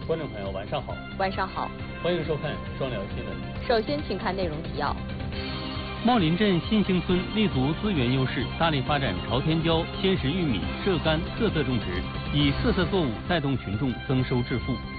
观众朋友，晚上好。 晚上好， 欢迎收看双聊新闻。 首先，请看内容提要。 茂林镇新兴村立足资源优势，大力发展朝天椒、鲜食玉米、蔗柑特色种植，以特色作物带动群众增收致富。